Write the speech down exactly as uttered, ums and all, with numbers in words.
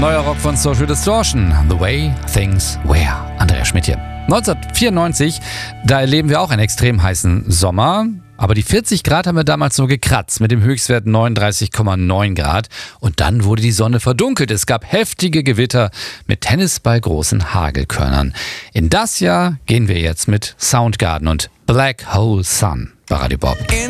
Neuer Rock von Social Distortion, The Way Things Were. Andreas Schmidt hier. neunzehnhundertvierundneunzig, da erleben wir auch einen extrem heißen Sommer. Aber die vierzig Grad haben wir damals nur gekratzt, mit dem Höchstwert neununddreißig Komma neun Grad. Und dann wurde die Sonne verdunkelt. Es gab heftige Gewitter mit Tennisball großen Hagelkörnern. In das Jahr gehen wir jetzt mit Soundgarden und Black Hole Sun bei Radio Bob.